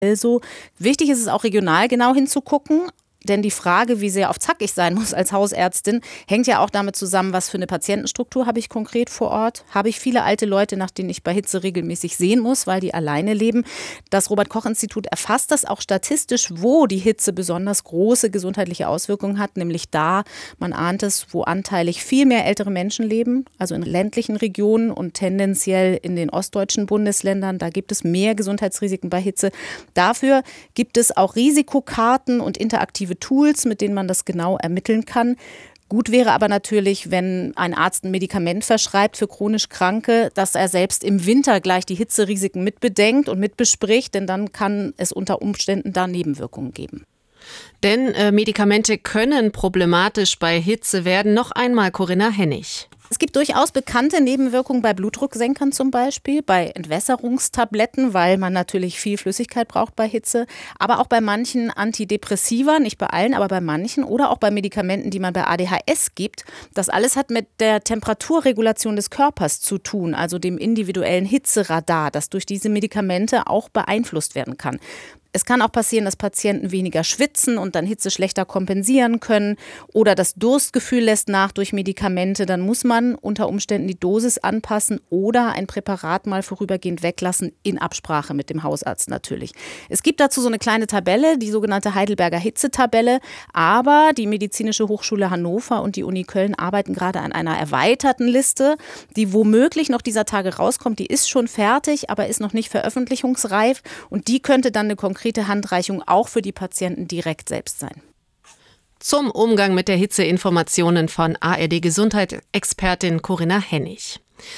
Also wichtig ist es auch regional genau hinzugucken. Denn die Frage, wie sehr auf Zack ich sein muss als Hausärztin, hängt ja auch damit zusammen, was für eine Patientenstruktur habe ich konkret vor Ort. Habe ich viele alte Leute, nach denen ich bei Hitze regelmäßig sehen muss, weil die alleine leben. Das Robert-Koch-Institut erfasst das auch statistisch, wo die Hitze besonders große gesundheitliche Auswirkungen hat. Nämlich da, man ahnt es, wo anteilig viel mehr ältere Menschen leben, also in ländlichen Regionen und tendenziell in den ostdeutschen Bundesländern. Da gibt es mehr Gesundheitsrisiken bei Hitze. Dafür gibt es auch Risikokarten und interaktive Tools, mit denen man das genau ermitteln kann. Gut wäre aber natürlich, wenn ein Arzt ein Medikament verschreibt für chronisch Kranke, dass er selbst im Winter gleich die Hitzerisiken mitbedenkt und mitbespricht, denn dann kann es unter Umständen da Nebenwirkungen geben. Denn Medikamente können problematisch bei Hitze werden. Noch einmal Corinna Hennig. Es gibt durchaus bekannte Nebenwirkungen bei Blutdrucksenkern zum Beispiel, bei Entwässerungstabletten, weil man natürlich viel Flüssigkeit braucht bei Hitze, aber auch bei manchen Antidepressiva, nicht bei allen, aber bei manchen oder auch bei Medikamenten, die man bei ADHS gibt. Das alles hat mit der Temperaturregulation des Körpers zu tun, also dem individuellen Hitzeradar, das durch diese Medikamente auch beeinflusst werden kann. Es kann auch passieren, dass Patienten weniger schwitzen und dann Hitze schlechter kompensieren können oder das Durstgefühl lässt nach durch Medikamente. Dann muss man unter Umständen die Dosis anpassen oder ein Präparat mal vorübergehend weglassen, in Absprache mit dem Hausarzt natürlich. Es gibt dazu so eine kleine Tabelle, die sogenannte Heidelberger Hitzetabelle, aber die Medizinische Hochschule Hannover und die Uni Köln arbeiten gerade an einer erweiterten Liste, die womöglich noch dieser Tage rauskommt. Die ist schon fertig, aber ist noch nicht veröffentlichungsreif und die könnte dann eine konkrete Handreichung auch für die Patienten direkt selbst sein. Zum Umgang mit der Hitze Informationen von ARD-Gesundheit-Expertin Corinna Hennig.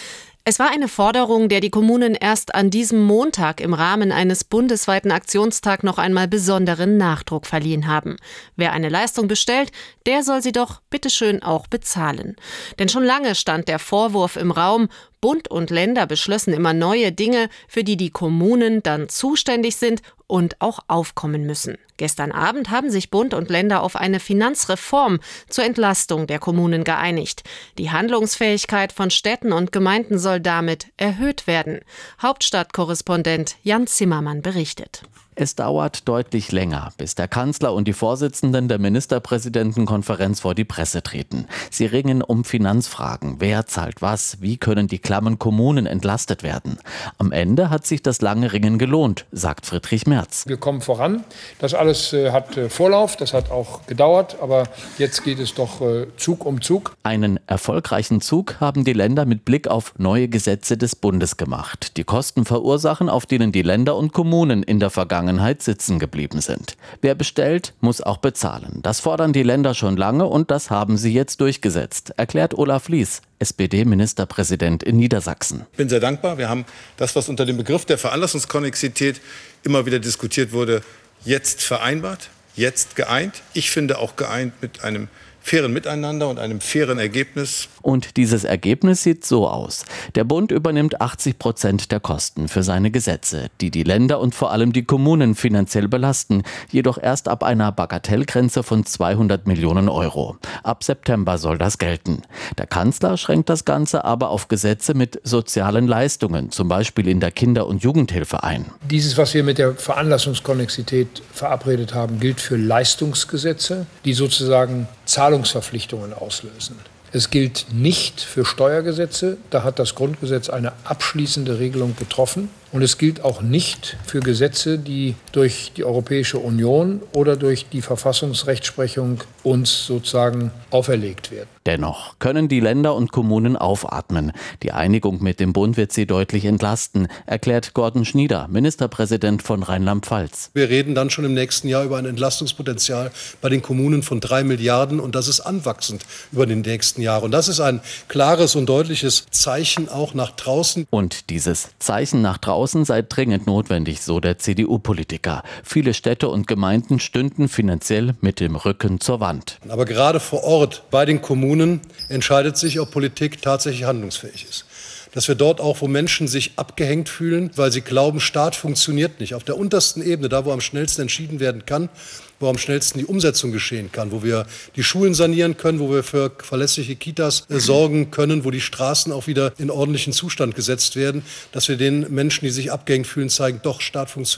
Es war eine Forderung, der die Kommunen erst an diesem Montag im Rahmen eines bundesweiten Aktionstags noch einmal besonderen Nachdruck verliehen haben. Wer eine Leistung bestellt, der soll sie doch bitteschön auch bezahlen. Denn schon lange stand der Vorwurf im Raum, Bund und Länder beschlössen immer neue Dinge, für die die Kommunen dann zuständig sind und auch aufkommen müssen. Gestern Abend haben sich Bund und Länder auf eine Finanzreform zur Entlastung der Kommunen geeinigt. Die Handlungsfähigkeit von Städten und Gemeinden soll damit erhöht werden. Hauptstadtkorrespondent Jan Zimmermann berichtet. Es dauert deutlich länger, bis der Kanzler und die Vorsitzenden der Ministerpräsidentenkonferenz vor die Presse treten. Sie ringen um Finanzfragen. Wer zahlt was? Wie können die klammen Kommunen entlastet werden? Am Ende hat sich das lange Ringen gelohnt, sagt Friedrich Merz. Wir kommen voran. Das alles hat Vorlauf, das hat auch gedauert, aber jetzt geht es doch Zug um Zug. Einen erfolgreichen Zug haben die Länder mit Blick auf neue Gesetze des Bundes gemacht, die Kosten verursachen, auf denen die Länder und Kommunen in der Vergangenheit sitzen geblieben sind. Wer bestellt, muss auch bezahlen. Das fordern die Länder schon lange und das haben sie jetzt durchgesetzt, erklärt Olaf Lies, SPD-Ministerpräsident in Niedersachsen. Ich bin sehr dankbar. Wir haben das, was unter dem Begriff der Veranlassungskonnexität immer wieder diskutiert wurde, jetzt vereinbart, jetzt geeint. Ich finde auch geeint mit einem fairen Miteinander und einem fairen Ergebnis. Und dieses Ergebnis sieht so aus. Der Bund übernimmt 80% der Kosten für seine Gesetze, die die Länder und vor allem die Kommunen finanziell belasten, jedoch erst ab einer Bagatellgrenze von 200 Millionen Euro. Ab September soll das gelten. Der Kanzler schränkt das Ganze aber auf Gesetze mit sozialen Leistungen, zum Beispiel in der Kinder- und Jugendhilfe ein. Dieses, was wir mit der Veranlassungskonnexität verabredet haben, gilt für Leistungsgesetze, die sozusagen Zahlungsverpflichtungen auslösen. Es gilt nicht für Steuergesetze, da hat das Grundgesetz eine abschließende Regelung getroffen. Und es gilt auch nicht für Gesetze, die durch die Europäische Union oder durch die Verfassungsrechtsprechung uns sozusagen auferlegt werden. Dennoch können die Länder und Kommunen aufatmen. Die Einigung mit dem Bund wird sie deutlich entlasten, erklärt Gordon Schnieder, Ministerpräsident von Rheinland-Pfalz. Wir reden dann schon im nächsten Jahr über ein Entlastungspotenzial bei den Kommunen von 3 Milliarden und das ist anwachsend über den nächsten Jahren. Und das ist ein klares und deutliches Zeichen auch nach draußen. Und dieses Zeichen nach draußen sei dringend notwendig, so der CDU-Politiker. Viele Städte und Gemeinden stünden finanziell mit dem Rücken zur Wand. Aber gerade vor Ort bei den Kommunen entscheidet sich, ob Politik tatsächlich handlungsfähig ist. Dass wir dort auch, wo Menschen sich abgehängt fühlen, weil sie glauben, Staat funktioniert nicht. Auf der untersten Ebene, da wo am schnellsten entschieden werden kann, wo am schnellsten die Umsetzung geschehen kann, wo wir die Schulen sanieren können, wo wir für verlässliche Kitas sorgen können, wo die Straßen auch wieder in ordentlichen Zustand gesetzt werden, dass wir den Menschen, die sich abgehängt fühlen, zeigen, doch, Staat funktioniert.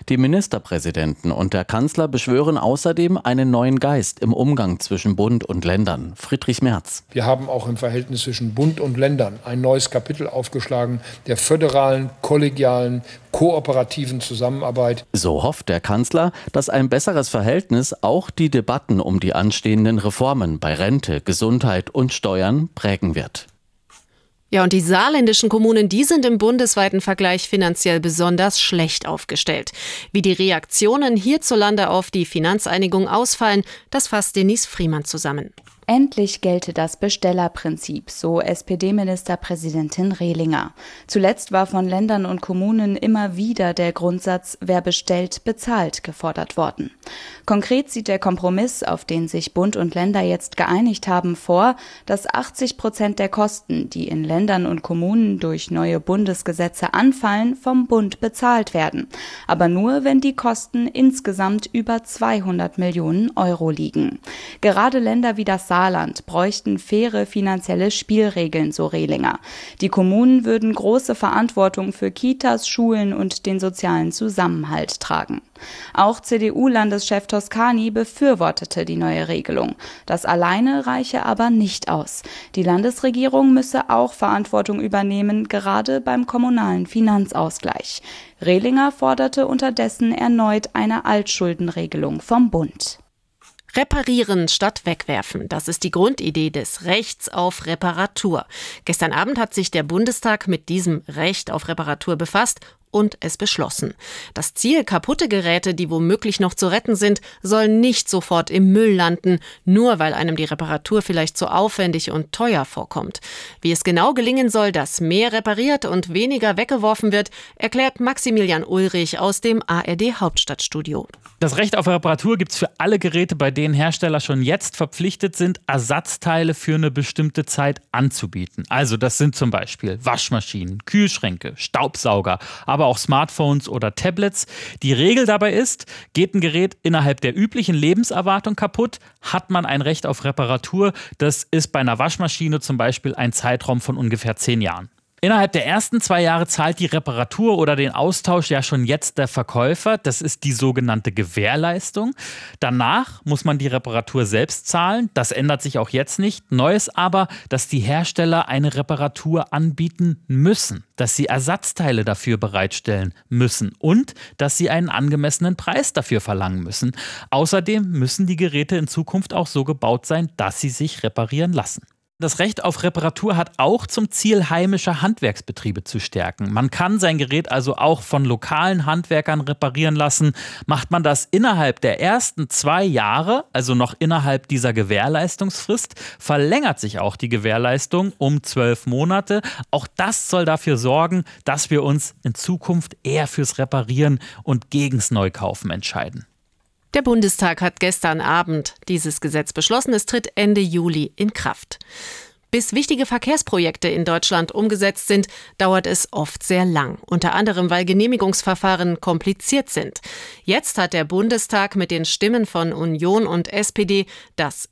Die Ministerpräsidenten und der Kanzler beschwören außerdem einen neuen Geist im Umgang zwischen Bund und Ländern. Friedrich Merz. Wir haben auch im Verhältnis zwischen Bund und Ländern ein neues Kapitel aufgeschlagen, der föderalen, kollegialen, kooperativen Zusammenarbeit. So hofft der Kanzler, dass ein besseres Verhältnis auch die Debatten um die anstehenden Reformen bei Rente, Gesundheit und Steuern prägen wird. Ja, und die saarländischen Kommunen, die sind im bundesweiten Vergleich finanziell besonders schlecht aufgestellt. Wie die Reaktionen hierzulande auf die Finanzeinigung ausfallen, das fasst Denise Friemann zusammen. Endlich gelte das Bestellerprinzip, so SPD-Ministerpräsidentin Rehlinger. Zuletzt war von Ländern und Kommunen immer wieder der Grundsatz, wer bestellt, bezahlt, gefordert worden. Konkret sieht der Kompromiss, auf den sich Bund und Länder jetzt geeinigt haben, vor, dass 80% der Kosten, die in Ländern und Kommunen durch neue Bundesgesetze anfallen, vom Bund bezahlt werden. Aber nur, wenn die Kosten insgesamt über 200 Millionen Euro liegen. Gerade Länder wie das Saarland bräuchten faire finanzielle Spielregeln, so Rehlinger. Die Kommunen würden große Verantwortung für Kitas, Schulen und den sozialen Zusammenhalt tragen. Auch CDU-Landeschef Toscani befürwortete die neue Regelung. Das alleine reiche aber nicht aus. Die Landesregierung müsse auch Verantwortung übernehmen, gerade beim kommunalen Finanzausgleich. Rehlinger forderte unterdessen erneut eine Altschuldenregelung vom Bund. Reparieren statt wegwerfen, das ist die Grundidee des Rechts auf Reparatur. Gestern Abend hat sich der Bundestag mit diesem Recht auf Reparatur befasst und es beschlossen. Das Ziel, kaputte Geräte, die womöglich noch zu retten sind, sollen nicht sofort im Müll landen, nur weil einem die Reparatur vielleicht zu aufwendig und teuer vorkommt. Wie es genau gelingen soll, dass mehr repariert und weniger weggeworfen wird, erklärt Maximilian Ulrich aus dem ARD Hauptstadtstudio. Das Recht auf Reparatur gibt es für alle Geräte, bei denen Hersteller schon jetzt verpflichtet sind, Ersatzteile für eine bestimmte Zeit anzubieten. Also das sind zum Beispiel Waschmaschinen, Kühlschränke, Staubsauger, aber auch Smartphones oder Tablets. Die Regel dabei ist, geht ein Gerät innerhalb der üblichen Lebenserwartung kaputt, hat man ein Recht auf Reparatur. Das ist bei einer Waschmaschine zum Beispiel ein Zeitraum von ungefähr 10 Jahren. Innerhalb der ersten 2 Jahre zahlt die Reparatur oder den Austausch ja schon jetzt der Verkäufer. Das ist die sogenannte Gewährleistung. Danach muss man die Reparatur selbst zahlen. Das ändert sich auch jetzt nicht. Neu ist aber, dass die Hersteller eine Reparatur anbieten müssen, dass sie Ersatzteile dafür bereitstellen müssen und dass sie einen angemessenen Preis dafür verlangen müssen. Außerdem müssen die Geräte in Zukunft auch so gebaut sein, dass sie sich reparieren lassen. Das Recht auf Reparatur hat auch zum Ziel, heimische Handwerksbetriebe zu stärken. Man kann sein Gerät also auch von lokalen Handwerkern reparieren lassen. Macht man das innerhalb der ersten 2 Jahre, also noch innerhalb dieser Gewährleistungsfrist, verlängert sich auch die Gewährleistung um 12 Monate. Auch das soll dafür sorgen, dass wir uns in Zukunft eher fürs Reparieren und gegens Neukaufen entscheiden. Der Bundestag hat gestern Abend dieses Gesetz beschlossen. Es tritt Ende Juli in Kraft. Bis wichtige Verkehrsprojekte in Deutschland umgesetzt sind, dauert es oft sehr lang. Unter anderem, weil Genehmigungsverfahren kompliziert sind. Jetzt hat der Bundestag mit den Stimmen von Union und SPD das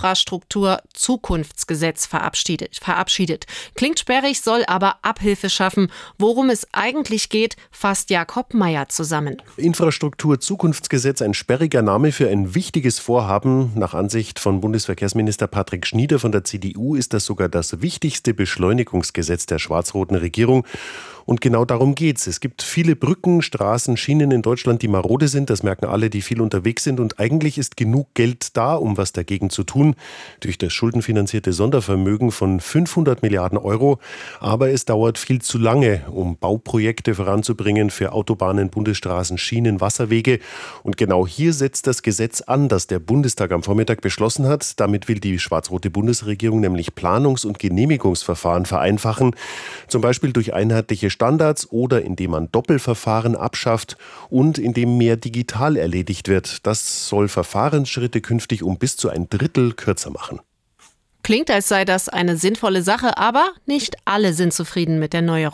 Infrastruktur-Zukunftsgesetz verabschiedet. Klingt sperrig, soll aber Abhilfe schaffen. Worum es eigentlich geht, fasst Jakob Mayer zusammen. Infrastruktur-Zukunftsgesetz, ein sperriger Name für ein wichtiges Vorhaben. Nach Ansicht von Bundesverkehrsminister Patrick Schnieder von der CDU ist das sogar das wichtigste Beschleunigungsgesetz der schwarz-roten Regierung. Und genau darum geht's. Es gibt viele Brücken, Straßen, Schienen in Deutschland, die marode sind. Das merken alle, die viel unterwegs sind. Und eigentlich ist genug Geld da, um was dagegen zu tun. Durch das schuldenfinanzierte Sondervermögen von 500 Milliarden Euro. Aber es dauert viel zu lange, um Bauprojekte voranzubringen für Autobahnen, Bundesstraßen, Schienen, Wasserwege. Und genau hier setzt das Gesetz an, das der Bundestag am Vormittag beschlossen hat. Damit will die schwarz-rote Bundesregierung nämlich Planungs- und Genehmigungsverfahren vereinfachen. Zum Beispiel durch einheitliche Standards oder indem man Doppelverfahren abschafft und indem mehr digital erledigt wird. Das soll Verfahrensschritte künftig um bis zu 1/3 kürzer machen. Klingt, als sei das eine sinnvolle Sache, aber nicht alle sind zufrieden mit der Neuerung.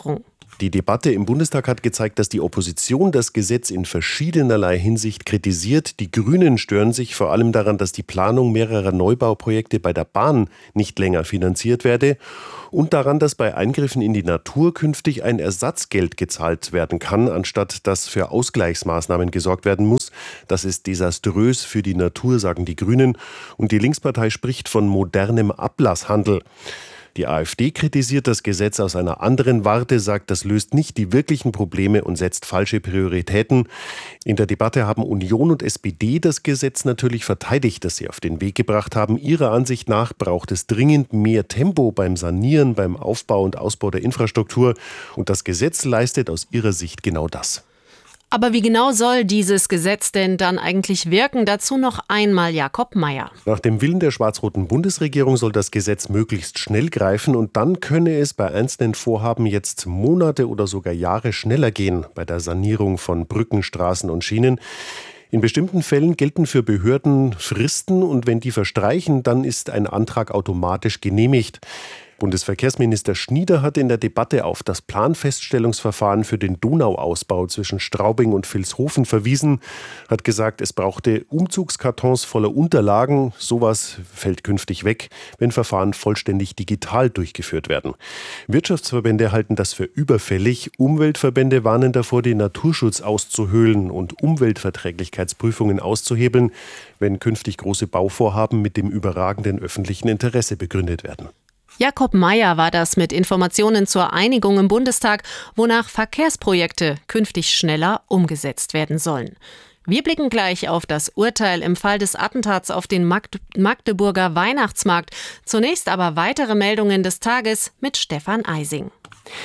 Die Debatte im Bundestag hat gezeigt, dass die Opposition das Gesetz in verschiedenerlei Hinsicht kritisiert. Die Grünen stören sich vor allem daran, dass die Planung mehrerer Neubauprojekte bei der Bahn nicht länger finanziert werde und daran, dass bei Eingriffen in die Natur künftig ein Ersatzgeld gezahlt werden kann, anstatt dass für Ausgleichsmaßnahmen gesorgt werden muss. Das ist desaströs für die Natur, sagen die Grünen. Und die Linkspartei spricht von modernem Ablasshandel. Die AfD kritisiert das Gesetz aus einer anderen Warte, sagt, das löst nicht die wirklichen Probleme und setzt falsche Prioritäten. In der Debatte haben Union und SPD das Gesetz natürlich verteidigt, das sie auf den Weg gebracht haben. Ihrer Ansicht nach braucht es dringend mehr Tempo beim Sanieren, beim Aufbau und Ausbau der Infrastruktur. Und das Gesetz leistet aus ihrer Sicht genau das. Aber wie genau soll dieses Gesetz denn dann eigentlich wirken? Dazu noch einmal Jakob Mayer. Nach dem Willen der schwarz-roten Bundesregierung soll das Gesetz möglichst schnell greifen und dann könne es bei einzelnen Vorhaben jetzt Monate oder sogar Jahre schneller gehen bei der Sanierung von Brücken, Straßen und Schienen. In bestimmten Fällen gelten für Behörden Fristen und wenn die verstreichen, dann ist ein Antrag automatisch genehmigt. Bundesverkehrsminister Schnieder hat in der Debatte auf das Planfeststellungsverfahren für den Donauausbau zwischen Straubing und Vilshofen verwiesen, hat gesagt, es brauchte Umzugskartons voller Unterlagen. Sowas fällt künftig weg, wenn Verfahren vollständig digital durchgeführt werden. Wirtschaftsverbände halten das für überfällig. Umweltverbände warnen davor, den Naturschutz auszuhöhlen und Umweltverträglichkeitsprüfungen auszuhebeln, wenn künftig große Bauvorhaben mit dem überragenden öffentlichen Interesse begründet werden. Jakob Mayer war das mit Informationen zur Einigung im Bundestag, wonach Verkehrsprojekte künftig schneller umgesetzt werden sollen. Wir blicken gleich auf das Urteil im Fall des Attentats auf den Magdeburger Weihnachtsmarkt. Zunächst aber weitere Meldungen des Tages mit Stefan Eising.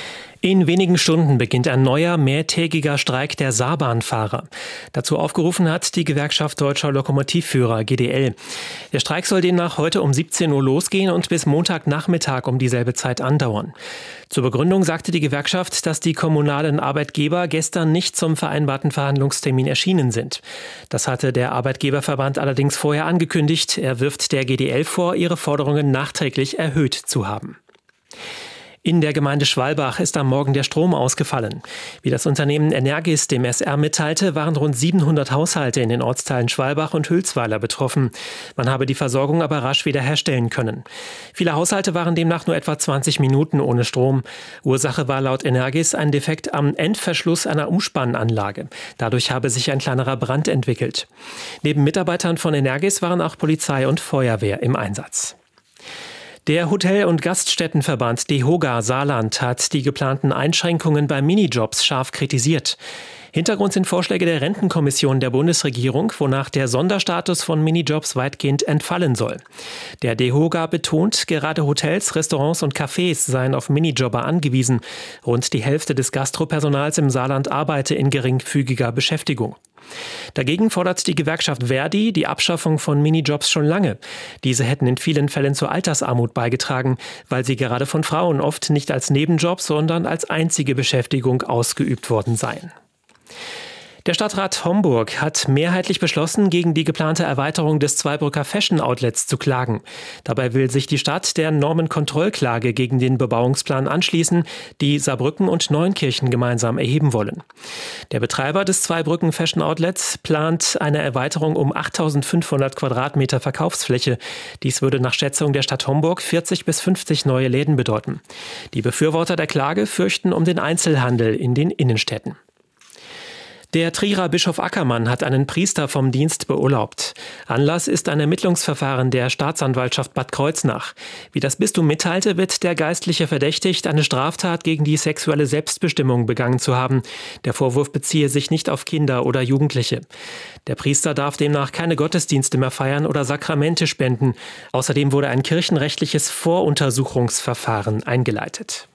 In wenigen Stunden beginnt ein neuer, mehrtägiger Streik der Saarbahnfahrer. Dazu aufgerufen hat die Gewerkschaft Deutscher Lokomotivführer, GDL. Der Streik soll demnach heute um 17 Uhr losgehen und bis Montagnachmittag um dieselbe Zeit andauern. Zur Begründung sagte die Gewerkschaft, dass die kommunalen Arbeitgeber gestern nicht zum vereinbarten Verhandlungstermin erschienen sind. Das hatte der Arbeitgeberverband allerdings vorher angekündigt. Er wirft der GDL vor, ihre Forderungen nachträglich erhöht zu haben. In der Gemeinde Schwalbach ist am Morgen der Strom ausgefallen. Wie das Unternehmen Energis dem SR mitteilte, waren rund 700 Haushalte in den Ortsteilen Schwalbach und Hülsweiler betroffen. Man habe die Versorgung aber rasch wiederherstellen können. Viele Haushalte waren demnach nur etwa 20 Minuten ohne Strom. Ursache war laut Energis ein Defekt am Endverschluss einer Umspannanlage. Dadurch habe sich ein kleinerer Brand entwickelt. Neben Mitarbeitern von Energis waren auch Polizei und Feuerwehr im Einsatz. Der Hotel- und Gaststättenverband DEHOGA Saarland hat die geplanten Einschränkungen bei Minijobs scharf kritisiert. Hintergrund sind Vorschläge der Rentenkommission der Bundesregierung, wonach der Sonderstatus von Minijobs weitgehend entfallen soll. Der DEHOGA betont, gerade Hotels, Restaurants und Cafés seien auf Minijobber angewiesen. Rund die Hälfte des Gastropersonals im Saarland arbeite in geringfügiger Beschäftigung. Dagegen fordert die Gewerkschaft Verdi die Abschaffung von Minijobs schon lange. Diese hätten in vielen Fällen zur Altersarmut beigetragen, weil sie gerade von Frauen oft nicht als Nebenjob, sondern als einzige Beschäftigung ausgeübt worden seien. Der Stadtrat Homburg hat mehrheitlich beschlossen, gegen die geplante Erweiterung des Zweibrücker Fashion Outlets zu klagen. Dabei will sich die Stadt der Normenkontrollklage gegen den Bebauungsplan anschließen, die Saarbrücken und Neunkirchen gemeinsam erheben wollen. Der Betreiber des Zweibrücken Fashion Outlets plant eine Erweiterung um 8.500 Quadratmeter Verkaufsfläche. Dies würde nach Schätzung der Stadt Homburg 40 bis 50 neue Läden bedeuten. Die Befürworter der Klage fürchten um den Einzelhandel in den Innenstädten. Der Trierer Bischof Ackermann hat einen Priester vom Dienst beurlaubt. Anlass ist ein Ermittlungsverfahren der Staatsanwaltschaft Bad Kreuznach. Wie das Bistum mitteilte, wird der Geistliche verdächtigt, eine Straftat gegen die sexuelle Selbstbestimmung begangen zu haben. Der Vorwurf beziehe sich nicht auf Kinder oder Jugendliche. Der Priester darf demnach keine Gottesdienste mehr feiern oder Sakramente spenden. Außerdem wurde ein kirchenrechtliches Voruntersuchungsverfahren eingeleitet.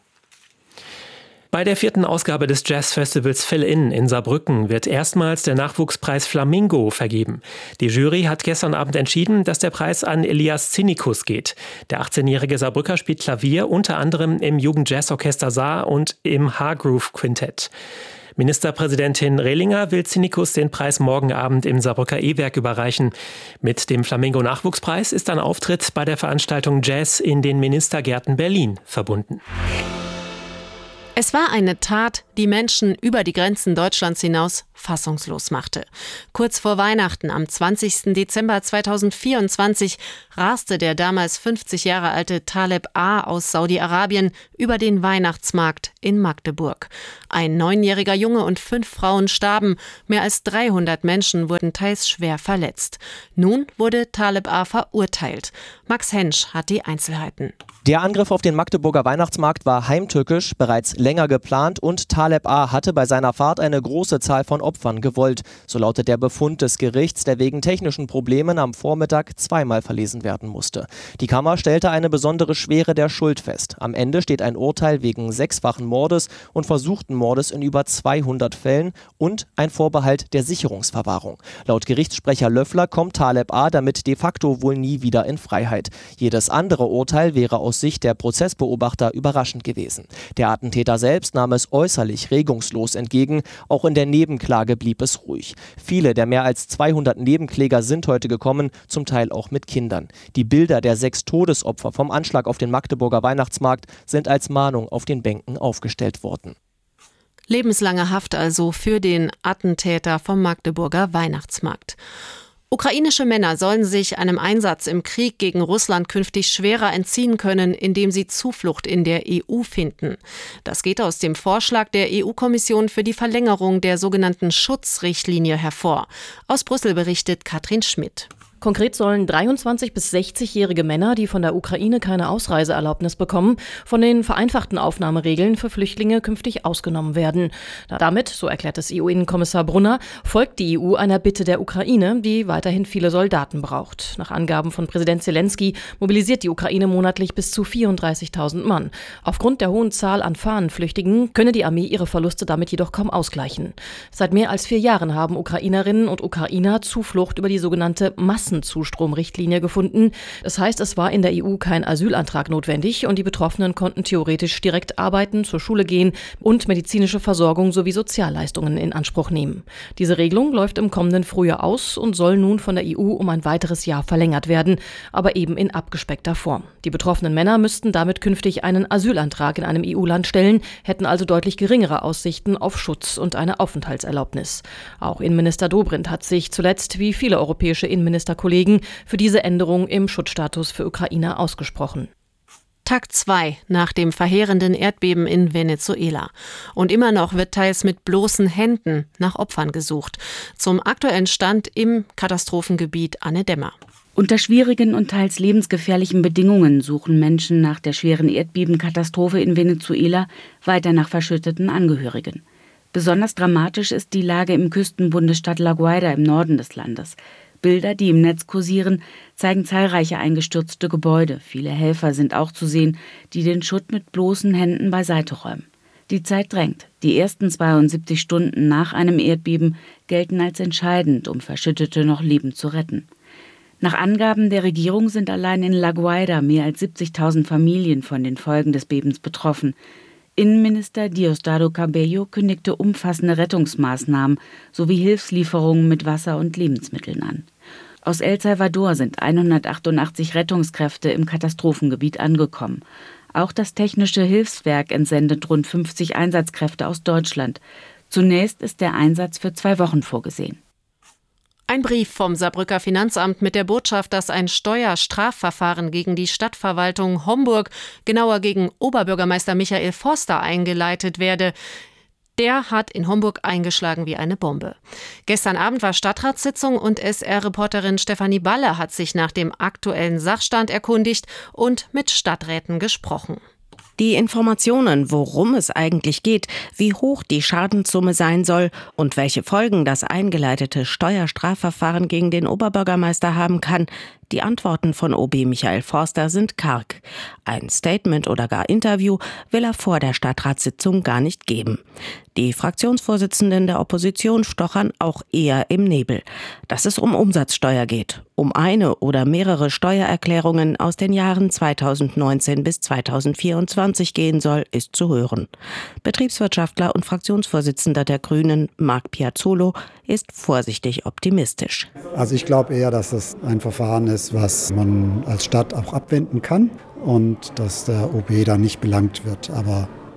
Bei der 4. Ausgabe des Jazzfestivals Fill-In Saarbrücken wird erstmals der Nachwuchspreis Flamingo vergeben. Die Jury hat gestern Abend entschieden, dass der Preis an Elias Zinnikus geht. Der 18-jährige Saarbrücker spielt Klavier, unter anderem im Jugendjazzorchester Saar und im Hargroove Quintett. Ministerpräsidentin Rehlinger will Zinnikus den Preis morgen Abend im Saarbrücker E-Werk überreichen. Mit dem Flamingo-Nachwuchspreis ist ein Auftritt bei der Veranstaltung Jazz in den Ministergärten Berlin verbunden. Es war eine Tat, die Menschen über die Grenzen Deutschlands hinaus fassungslos machte. Kurz vor Weihnachten, am 20. Dezember 2024, raste der damals 50 Jahre alte Taleb A. aus Saudi-Arabien über den Weihnachtsmarkt in Magdeburg. Ein 9-jähriger Junge und 5 Frauen starben. Mehr als 300 Menschen wurden teils schwer verletzt. Nun wurde Taleb A. verurteilt. Max Hensch hat die Einzelheiten. Der Angriff auf den Magdeburger Weihnachtsmarkt war heimtückisch, bereits länger geplant und Taleb A. hatte bei seiner Fahrt eine große Zahl von Opfern gewollt. So lautet der Befund des Gerichts, der wegen technischen Problemen am Vormittag zweimal verlesen werden musste. Die Kammer stellte eine besondere Schwere der Schuld fest. Am Ende steht ein Urteil wegen 6-fachen Mordes und versuchten Mordes in über 200 Fällen und ein Vorbehalt der Sicherungsverwahrung. Laut Gerichtssprecher Löffler kommt Taleb A. damit de facto wohl nie wieder in Freiheit. Jedes andere Urteil wäre aus Sicht der Prozessbeobachter überraschend gewesen. Der Attentäter selbst nahm es äußerlich regungslos entgegen, auch in der Nebenklage blieb es ruhig. Viele der mehr als 200 Nebenkläger sind heute gekommen, zum Teil auch mit Kindern. Die Bilder der 6 Todesopfer vom Anschlag auf den Magdeburger Weihnachtsmarkt sind als Mahnung auf den Bänken aufgestellt worden. Lebenslange Haft also für den Attentäter vom Magdeburger Weihnachtsmarkt. Ukrainische Männer sollen sich einem Einsatz im Krieg gegen Russland künftig schwerer entziehen können, indem sie Zuflucht in der EU finden. Das geht aus dem Vorschlag der EU-Kommission für die Verlängerung der sogenannten Schutzrichtlinie hervor. Aus Brüssel berichtet Katrin Schmidt. Konkret sollen 23- bis 60-jährige Männer, die von der Ukraine keine Ausreiseerlaubnis bekommen, von den vereinfachten Aufnahmeregeln für Flüchtlinge künftig ausgenommen werden. Damit, so erklärt es EU-Innenkommissar Brunner, folgt die EU einer Bitte der Ukraine, die weiterhin viele Soldaten braucht. Nach Angaben von Präsident Zelensky mobilisiert die Ukraine monatlich bis zu 34.000 Mann. Aufgrund der hohen Zahl an Fahnenflüchtigen könne die Armee ihre Verluste damit jedoch kaum ausgleichen. Seit mehr als 4 Jahren haben Ukrainerinnen und Ukrainer Zuflucht über die sogenannte Massenzustromrichtlinie gefunden. Das heißt, es war in der EU kein Asylantrag notwendig und die Betroffenen konnten theoretisch direkt arbeiten, zur Schule gehen und medizinische Versorgung sowie Sozialleistungen in Anspruch nehmen. Diese Regelung läuft im kommenden Frühjahr aus und soll nun von der EU um ein weiteres Jahr verlängert werden, aber eben in abgespeckter Form. Die betroffenen Männer müssten damit künftig einen Asylantrag in einem EU-Land stellen, hätten also deutlich geringere Aussichten auf Schutz und eine Aufenthaltserlaubnis. Auch Innenminister Dobrindt hat sich zuletzt, wie viele europäische Innenministerkollegen, für diese Änderung im Schutzstatus für Ukrainer ausgesprochen. Tag 2 nach dem verheerenden Erdbeben in Venezuela. Und immer noch wird teils mit bloßen Händen nach Opfern gesucht. Zum aktuellen Stand im Katastrophengebiet Anne Demmer. Unter schwierigen und teils lebensgefährlichen Bedingungen suchen Menschen nach der schweren Erdbebenkatastrophe in Venezuela weiter nach verschütteten Angehörigen. Besonders dramatisch ist die Lage im Küstenbundesstaat La Guaira im Norden des Landes. Bilder, die im Netz kursieren, zeigen zahlreiche eingestürzte Gebäude. Viele Helfer sind auch zu sehen, die den Schutt mit bloßen Händen beiseite räumen. Die Zeit drängt. Die ersten 72 Stunden nach einem Erdbeben gelten als entscheidend, um Verschüttete noch lebend zu retten. Nach Angaben der Regierung sind allein in La Guaira mehr als 70.000 Familien von den Folgen des Bebens betroffen. Innenminister Diosdado Cabello kündigte umfassende Rettungsmaßnahmen sowie Hilfslieferungen mit Wasser und Lebensmitteln an. Aus El Salvador sind 188 Rettungskräfte im Katastrophengebiet angekommen. Auch das Technische Hilfswerk entsendet rund 50 Einsatzkräfte aus Deutschland. Zunächst ist der Einsatz für 2 Wochen vorgesehen. Ein Brief vom Saarbrücker Finanzamt mit der Botschaft, dass ein Steuerstrafverfahren gegen die Stadtverwaltung Homburg, genauer gegen Oberbürgermeister Michael Forster, eingeleitet werde. Der hat in Homburg eingeschlagen wie eine Bombe. Gestern Abend war Stadtratssitzung und SR-Reporterin Stefanie Balle hat sich nach dem aktuellen Sachstand erkundigt und mit Stadträten gesprochen. Die Informationen, worum es eigentlich geht, wie hoch die Schadenssumme sein soll und welche Folgen das eingeleitete Steuerstrafverfahren gegen den Oberbürgermeister haben kann, die Antworten von OB Michael Forster sind karg. Ein Statement oder gar Interview will er vor der Stadtratssitzung gar nicht geben. Die Fraktionsvorsitzenden der Opposition stochern auch eher im Nebel. Dass es um Umsatzsteuer geht, um eine oder mehrere Steuererklärungen aus den Jahren 2019 bis 2024 gehen soll, ist zu hören. Betriebswirtschaftler und Fraktionsvorsitzender der Grünen, Marc Piazzolo, ist vorsichtig optimistisch. Also ich glaube eher, dass es ein Verfahren ist, was man als Stadt auch abwenden kann und dass der OB da nicht belangt wird. Aber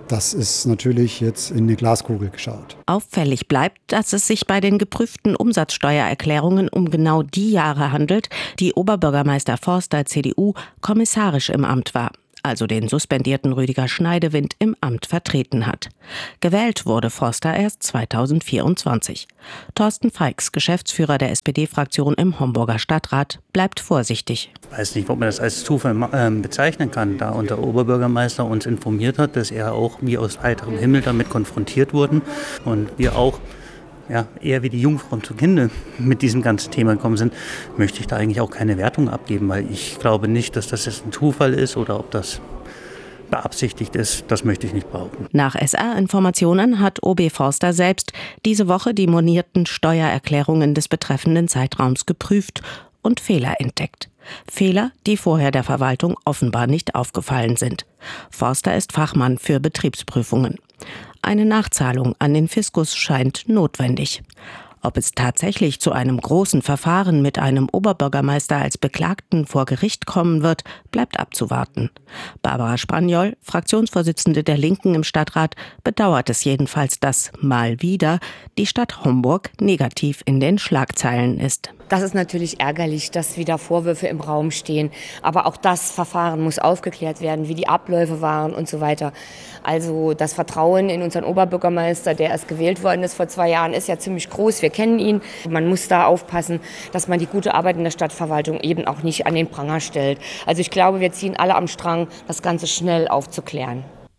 Das ist natürlich jetzt in eine Glaskugel geschaut. Auffällig bleibt, dass es sich bei den geprüften Umsatzsteuererklärungen um genau die Jahre handelt, die Oberbürgermeister Forster, CDU, kommissarisch im Amt war, also den suspendierten Rüdiger Schneidewind im Amt vertreten hat. Gewählt wurde Forster erst 2024. Thorsten Feix, Geschäftsführer der SPD-Fraktion im Homburger Stadtrat, bleibt vorsichtig. Ich weiß nicht, ob man das als Zufall bezeichnen kann, da unser Oberbürgermeister uns informiert hat, dass er auch wie aus heiterem Himmel damit konfrontiert wurden und wir auch eher wie die Jungfrauen zu Kinde mit diesem ganzen Thema gekommen sind, möchte ich da eigentlich auch keine Wertung abgeben, weil ich glaube nicht, dass das jetzt ein Zufall ist oder ob das beabsichtigt ist, das möchte ich nicht behaupten. Nach SR-Informationen hat OB Forster selbst diese Woche die monierten Steuererklärungen des betreffenden Zeitraums geprüft und Fehler entdeckt. Fehler, die vorher der Verwaltung offenbar nicht aufgefallen sind. Forster ist Fachmann für Betriebsprüfungen. Eine Nachzahlung an den Fiskus scheint notwendig. Ob es tatsächlich zu einem großen Verfahren mit einem Oberbürgermeister als Beklagten vor Gericht kommen wird, bleibt abzuwarten. Barbara Spraniol, Fraktionsvorsitzende der Linken im Stadtrat, bedauert es jedenfalls, dass mal wieder die Stadt Homburg negativ in den Schlagzeilen ist. Das ist natürlich ärgerlich, dass wieder Vorwürfe im Raum stehen. Aber auch das Verfahren muss aufgeklärt werden, wie die Abläufe waren und so weiter. Also das Vertrauen in unseren Oberbürgermeister, der erst gewählt worden ist vor 2 Jahren, ist ja ziemlich groß. Wir kennen ihn. Man muss da aufpassen, dass man die gute Arbeit in der Stadtverwaltung eben auch nicht an den Pranger stellt. Also ich glaube, wir ziehen alle am Strang, das Ganze schnell aufzuklären.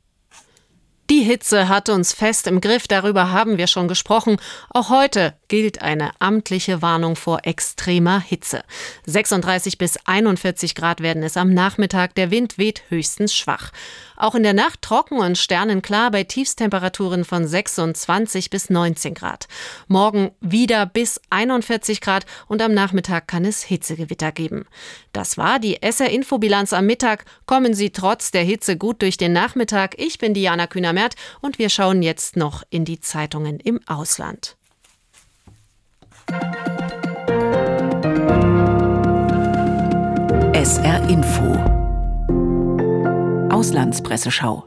Die Hitze hat uns fest im Griff, darüber haben wir schon gesprochen. Auch heute gilt eine amtliche Warnung vor extremer Hitze. 36 bis 41 Grad werden es am Nachmittag, der Wind weht höchstens schwach. Auch in der Nacht trocken und sternenklar bei Tiefstemperaturen von 26 bis 19 Grad. Morgen wieder bis 41 Grad und am Nachmittag kann es Hitzegewitter geben. Das war die SR-Infobilanz am Mittag. Kommen Sie trotz der Hitze gut durch den Nachmittag. Ich bin Diana Kühner-Merth und wir schauen jetzt noch in die Zeitungen im Ausland. SR Info Auslandspresseschau.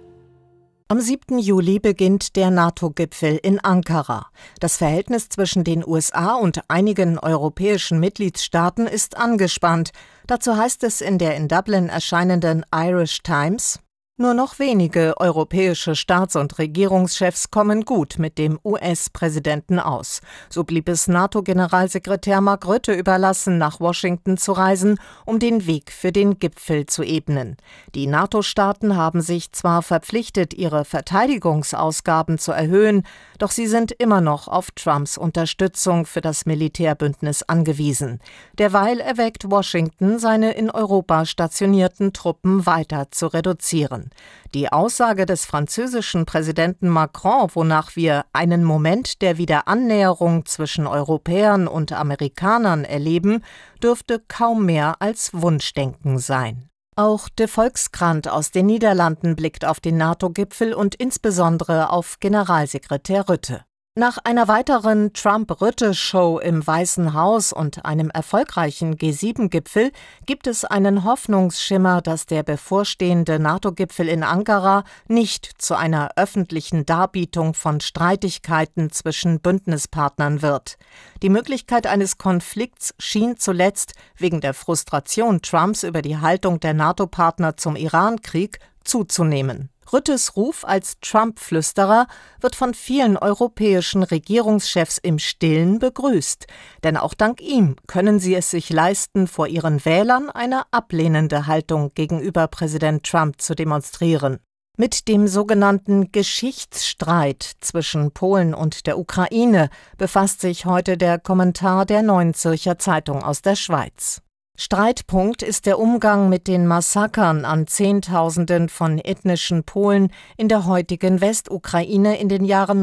Am 7. Juli beginnt der NATO-Gipfel in Ankara. Das Verhältnis zwischen den USA und einigen europäischen Mitgliedstaaten ist angespannt. Dazu heißt es in der in Dublin erscheinenden Irish Times: Nur noch wenige europäische Staats- und Regierungschefs kommen gut mit dem US-Präsidenten aus. So blieb es NATO-Generalsekretär Mark Rutte überlassen, nach Washington zu reisen, um den Weg für den Gipfel zu ebnen. Die NATO-Staaten haben sich zwar verpflichtet, ihre Verteidigungsausgaben zu erhöhen, doch sie sind immer noch auf Trumps Unterstützung für das Militärbündnis angewiesen. Derweil erwägt Washington, seine in Europa stationierten Truppen weiter zu reduzieren. Die Aussage des französischen Präsidenten Macron, wonach wir einen Moment der Wiederannäherung zwischen Europäern und Amerikanern erleben, dürfte kaum mehr als Wunschdenken sein. Auch de Volkskrant aus den Niederlanden blickt auf den NATO-Gipfel und insbesondere auf Generalsekretär Rutte. Nach einer weiteren Trump-Rutte-Show im Weißen Haus und einem erfolgreichen G7-Gipfel gibt es einen Hoffnungsschimmer, dass der bevorstehende NATO-Gipfel in Ankara nicht zu einer öffentlichen Darbietung von Streitigkeiten zwischen Bündnispartnern wird. Die Möglichkeit eines Konflikts schien zuletzt wegen der Frustration Trumps über die Haltung der NATO-Partner zum Iran-Krieg zuzunehmen. Ruttes Ruf als Trump-Flüsterer wird von vielen europäischen Regierungschefs im Stillen begrüßt. Denn auch dank ihm können sie es sich leisten, vor ihren Wählern eine ablehnende Haltung gegenüber Präsident Trump zu demonstrieren. Mit dem sogenannten Geschichtsstreit zwischen Polen und der Ukraine befasst sich heute der Kommentar der Neuen Zürcher Zeitung aus der Schweiz. Streitpunkt ist der Umgang mit den Massakern an Zehntausenden von ethnischen Polen in der heutigen Westukraine in den Jahren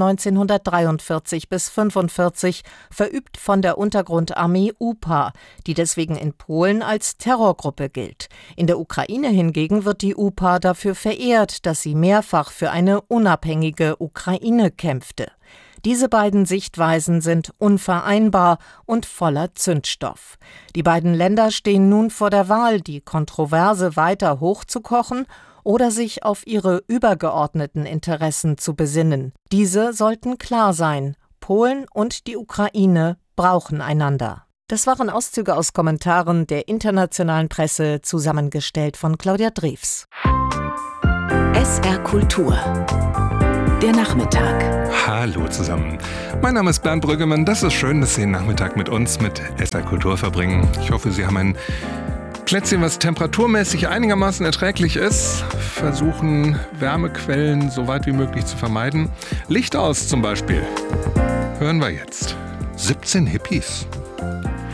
1943 bis 1945, verübt von der Untergrundarmee UPA, die deswegen in Polen als Terrorgruppe gilt. In der Ukraine hingegen wird die UPA dafür verehrt, dass sie mehrfach für eine unabhängige Ukraine kämpfte. Diese beiden Sichtweisen sind unvereinbar und voller Zündstoff. Die beiden Länder stehen nun vor der Wahl, die Kontroverse weiter hochzukochen oder sich auf ihre übergeordneten Interessen zu besinnen. Diese sollten klar sein. Polen und die Ukraine brauchen einander. Das waren Auszüge aus Kommentaren der internationalen Presse, zusammengestellt von Claudia Drews. SR Kultur. Der Nachmittag. Hallo zusammen. Mein Name ist Bernd Brüggemann. Das ist schön, dass Sie den Nachmittag mit uns, mit SR Kultur verbringen. Ich hoffe, Sie haben ein Plätzchen, was temperaturmäßig einigermaßen erträglich ist. Versuchen, Wärmequellen so weit wie möglich zu vermeiden. Licht aus zum Beispiel. Hören wir jetzt. 17 Hippies.